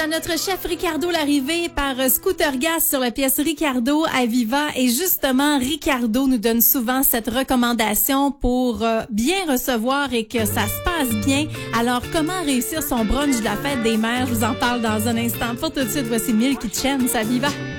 à notre chef Ricardo Larrivée par Scooter Gas sur la pièce Ricardo à Viva. Et justement, Ricardo nous donne souvent cette recommandation pour bien recevoir et que ça se passe bien. Alors, comment réussir son brunch de la fête des mères? Je vous en parle dans un instant. Pour tout de suite, voici Milky Chance à Viva.